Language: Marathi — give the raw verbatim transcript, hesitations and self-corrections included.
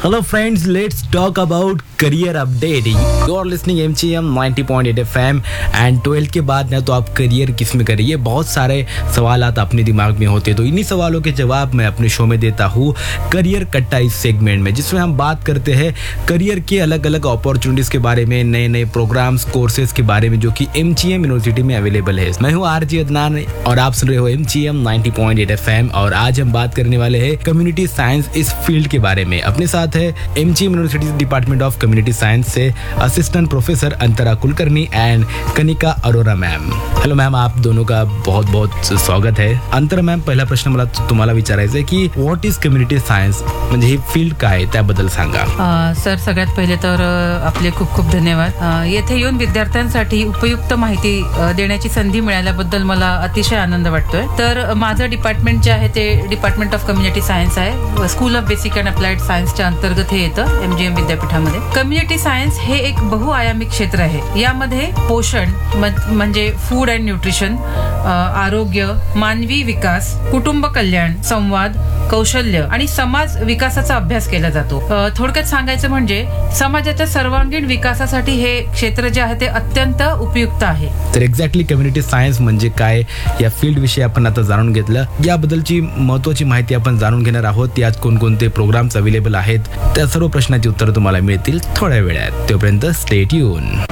Hello friends, let's talk about career update. You are listening M G M ninety point eight F M and twelfth के बाद ना तो आप करियर किस में करिए, बहुत सारे सवाल अपने दिमाग में होते हैं। तो इन्हीं सवालों के जवाब मैं अपने शो में देता हूँ करियर कट्टा इस सेगमेंट में, जिसमें हम बात करते हैं करियर के अलग अलग अपॉर्चुनिटीज के बारे में, नए नए प्रोग्राम्स कोर्सेज के बारे में जो कि एम जी एम यूनिवर्सिटी में अवेलेबल है। मैं हूँ आर जी अदनान और आप सुन रहे हो M G M ninety point eight F M और आज हम बात करने वाले हैं कम्युनिटी साइंस इस फील्ड के बारे में। अपने साथ है M G M university department of community science say assistant professor Antara Kulkarni end Kanika Arora ma'am. Hello ma'am, आप दोनों का बहुत बहुत स्वागत है। अंतरा मॅम, पहिला प्रश्न मला तुम्हाला विचारायचा आहे की व्हॉट इज कम्युनिटी सायन्स, म्हणजे ही फील्ड काय त्याबद्दल सांगा। सर, सगळ्यात पहिले तर आपले खूप खूप धन्यवाद। येथे येऊन विद्यार्थ्यांसाठी उपयुक्त माहिती देण्याची संधी मिळाल्याबद्दल मला अतिशय आनंद वाटतोय। तर माझं डिपार्टमेंट जे आहे ते डिपार्टमेंट ऑफ कम्युनिटी सायन्स आहे। School of basic and applied सायन्सच्या अंतर्गत हे येतं एम जी एम विद्यापीठामध्ये। कम्युनिटी सायन्स हे एक बहुआयामिक क्षेत्र आहे। यामध्ये पोषण म्हणजे फूड अँड न्यूट्रिशन, आरोग्य, मानवी विकास, कुटुंब कल्याण, संवाद, कौशल्य आणि समाज विकासाचा अभ्यास केला जातो। थोडक्यात सांगायचं म्हणजे समाजाच्या सर्वांगीण विकासासाठी हे क्षेत्र जे आहे ते अत्यंत उपयुक्त आहे। तर एक्झॅक्टली कम्युनिटी सायन्स म्हणजे काय या फील्ड विषयी आपण आता जाणून घेतलं। याबद्दलची महत्त्वाची माहिती आपण जाणून घेणार आहोत। यात कोणकोणते प्रोग्राम्स अवेलेबल आहेत त्या सर्व प्रश्नांची उत्तर तुम्हाला मिळतील थोड्या वेळात। तोपर्यंत स्टे ट्यून।